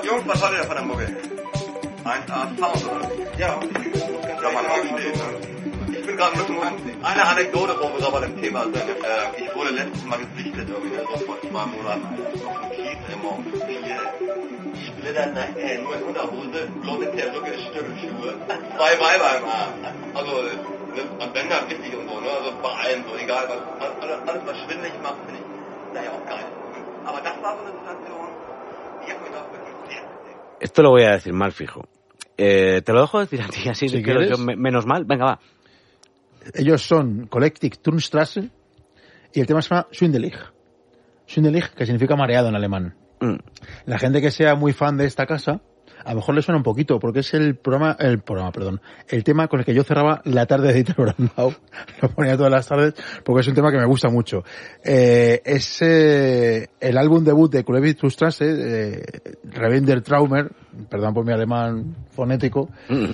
Jungs, was hat ihr von Hamburg? 1,8 oder? Ja, kann man auch stehen. Ich bin gerade mit einer Anekdote, wo wir bei dem Thema sind. Ich wurde letztes Mal gesichtet, irgendwie so vor 2 Monaten auf dem Kiez immer um 4. Splitter, nur in Unterhose, bloß in der Rücke Stöckelschuhe, 2 Weiber im Arm. Also, und wenn dann wichtig und so, ne? Also bei allen so, egal, alles was schwindelig macht, finde ich, naja, auch geil. Aber das war so eine Situation, die hat mir doch wirklich sehr. Esto lo voy a decir mal fijo. Te lo dejo decir a ti, así si que yo menos mal. Venga, va. Ellos son Collective Turnstrasse y el tema se llama Schwindelig. Schwindelig, que significa mareado en alemán. La gente que sea muy fan de esta casa, a lo mejor le suena un poquito, porque es el tema con el que yo cerraba la tarde de Dieter Brandau. Lo ponía todas las tardes, porque es un tema que me gusta mucho. Es el álbum debut de Collective Turnstrasse, Revender Traumer, perdón por mi alemán fonético,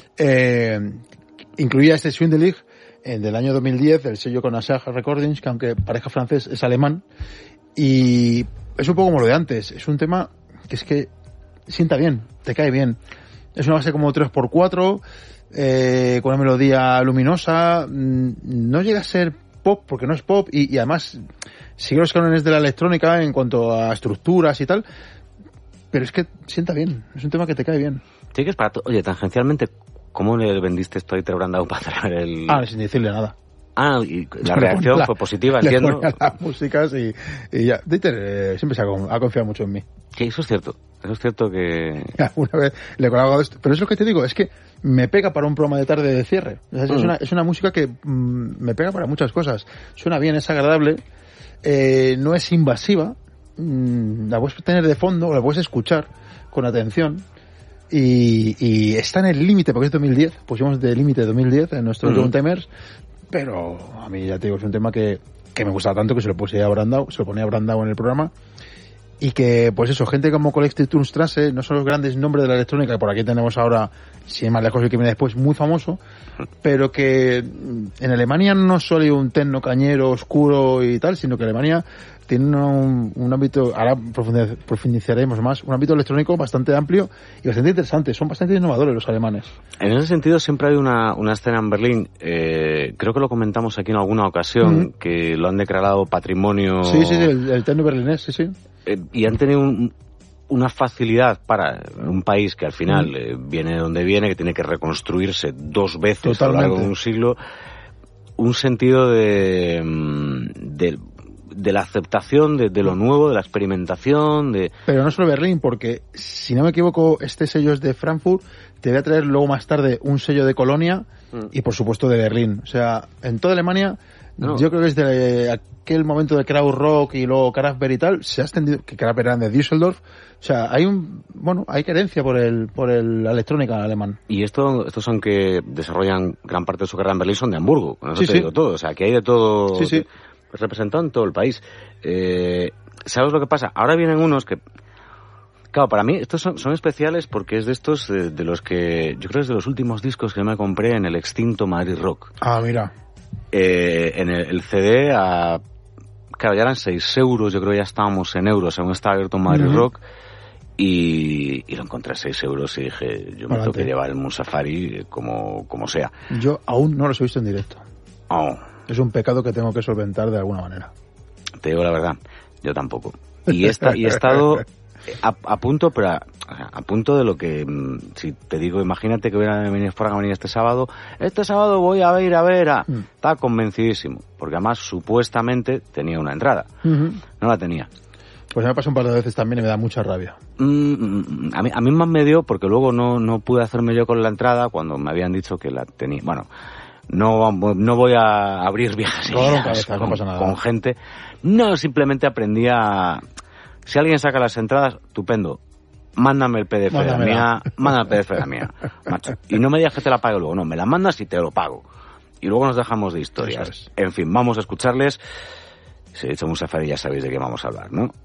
incluía este Schwindelig del año 2010, el sello con Asaja Recordings, que aunque parezca francés, es alemán, y es un poco como lo de antes. Es un tema que es que sienta bien, te cae bien. Es una base como 3x4, con una melodía luminosa. No llega a ser pop, porque no es pop, y además sigue los cánones de la electrónica en cuanto a estructuras y tal, pero es que sienta bien. Es un tema que te cae bien. Sí, que es para oye, tangencialmente, ¿cómo le vendiste esto a Dieter Brandau para cerrar el...? Sin decirle nada. Y la reacción fue positiva, entiendo. Le ponía las músicas y ya. Dieter siempre ha confiado mucho en mí. Sí, eso es cierto. Eso es cierto que... Una vez le colgaba esto. Pero es lo que te digo, es que me pega para un programa de tarde de cierre. O sea, es una música que me pega para muchas cosas. Suena bien, es agradable, no es invasiva, la puedes tener de fondo, la puedes escuchar con atención. Y está en el límite, porque es 2010, pusimos de límite 2010 en nuestro Young Timers, pero a mí ya te digo, es un tema que me gusta tanto que se lo ponía a Brandau en el programa, y que, pues eso, gente como Collective Turnstrasse no son los grandes nombres de la electrónica, que por aquí tenemos ahora, sin más lejos el que viene después, muy famoso, pero que en Alemania no solo hay un techno cañero oscuro y tal, sino que Alemania tiene un ámbito, ahora profundizaremos más, un ámbito electrónico bastante amplio y bastante interesante. Son bastante innovadores los alemanes. En ese sentido siempre hay una escena en Berlín, creo que lo comentamos aquí en alguna ocasión, que lo han declarado patrimonio... Sí, el techno berlinés, sí. Y han tenido una facilidad para un país que al final viene de donde viene, que tiene que reconstruirse 2 veces a lo largo de un siglo, un sentido de la aceptación de lo nuevo, de la experimentación, Pero no solo Berlín, porque si no me equivoco, este sello es de Frankfurt, te voy a traer luego más tarde un sello de Colonia y por supuesto de Berlín. O sea, en toda Alemania, yo creo que desde aquel momento de Krautrock y luego Kraftwerk y tal, se ha extendido, que Kraftwerk eran de Düsseldorf. O sea, hay carencia por la electrónica alemán. Y estos son que desarrollan gran parte de su carrera en Berlín, son de Hamburgo, con eso te digo todo. O sea, que hay de todo. Sí. Representado en todo el país. ¿Sabes lo que pasa? Ahora vienen unos que... Claro, para mí estos son especiales porque es de estos de los que... Yo creo que es de los últimos discos que me compré en el extinto Madrid Rock. Mira. En el CD, claro, ya eran 6 euros, yo creo que ya estábamos en euros, aún estaba abierto Madrid Rock, y lo encontré a 6 euros y dije, yo me tengo que llevar el Moon Safari como sea. Yo aún no los he visto en directo. Oh. Es un pecado que tengo que solventar de alguna manera. Te digo la verdad, yo tampoco. Y he estado a punto, pero a punto de lo que, si te digo, imagínate que fueran a venir este sábado voy a ir a ver Estaba convencidísimo, porque además supuestamente tenía una entrada. No la tenía. Pues me ha pasado un par de veces también y me da mucha rabia. A mí más me dio porque luego no pude hacerme yo con la entrada cuando me habían dicho que la tenía. Bueno, no voy a abrir viejas heridas con gente. No, simplemente aprendí a... Si alguien saca las entradas, estupendo. Mándame el PDF de la mía. Mándame el PDF de la mía. Macho. Y no me digas que te la pague luego. No, me la mandas y te lo pago. Y luego nos dejamos de historias. En fin, vamos a escucharles. Si he dicho Moon Safari ya sabéis de qué vamos a hablar, ¿no?